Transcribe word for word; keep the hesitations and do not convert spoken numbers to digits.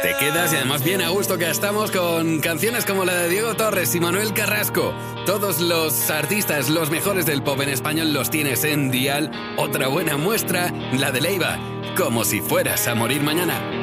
Te quedas y además bien a gusto que estamos con canciones como la de Diego Torres y Manuel Carrasco. Todos los artistas, los mejores del pop en español los tienes en Dial. Otra buena muestra, la de Leiva, Como si fueras a morir mañana.